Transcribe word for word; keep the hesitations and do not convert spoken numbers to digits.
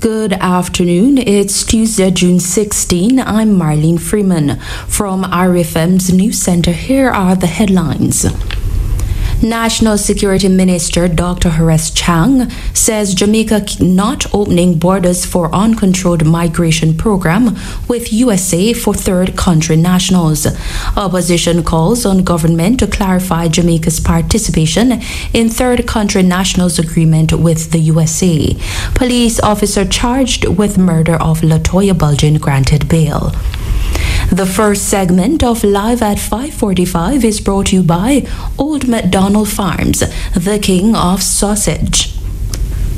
Good afternoon. It's Tuesday, June sixteenth. I'm Marlene Freeman. From R F M's News Center, here are the headlines. National Security Minister Doctor Horace Chang says Jamaica not opening borders for uncontrolled migration program with U S A for third country nationals. Opposition calls on government to clarify Jamaica's participation in third country nationals agreement with the U S A. Police officer charged with murder of Latoya Bulgin granted bail. The first segment of Live at five forty-five is brought to you by Old MacDonald Farms, the king of sausage.